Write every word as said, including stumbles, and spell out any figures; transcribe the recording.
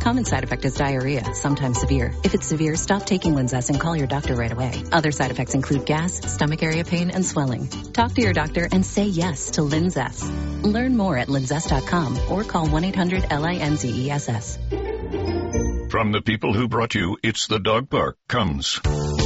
common side effect is diarrhea, sometimes severe. If it's severe, stop taking Linzess and call your doctor right away. Other side effects include gas, stomach area pain, and swelling. Talk to your doctor and say yes to Linzess. Learn more at linzess dot com or call one eight hundred L I N Z E S S. From the people who brought you It's the Dog Park comes